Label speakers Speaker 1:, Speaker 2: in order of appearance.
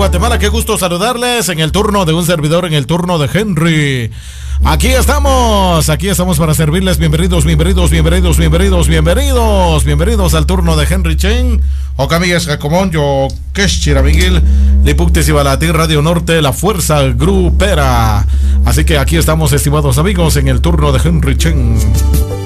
Speaker 1: Guatemala. Qué gusto saludarles en el turno de un servidor, en el turno de Henry. Aquí estamos para servirles. Bienvenidos al turno de Henry Chen. Ocamillas Jacomón, yo Keshira Miguel, Lipuktes y Balatí, Radio Norte, la fuerza grupera. Así que aquí estamos, estimados amigos, en el turno de Henry Chen.